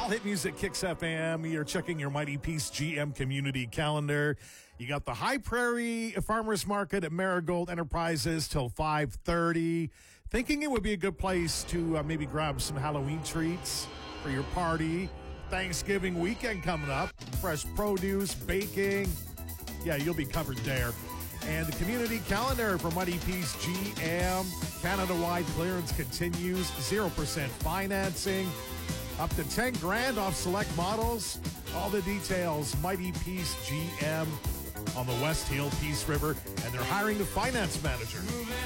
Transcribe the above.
All hit music, Kicks FM. You're checking your Mighty Peace GM community calendar. You got the High Prairie Farmers Market at Marigold Enterprises till 5:30. Thinking it would be a good place to maybe grab some Halloween treats for your party. Thanksgiving weekend coming up. Fresh produce, baking. Yeah, you'll be covered there. And the community calendar for Mighty Peace GM. Canada-wide clearance continues. 0% financing. Up to 10 grand off select models. All the details, Mighty Peace GM on the West Hill Peace River. And they're hiring the finance manager.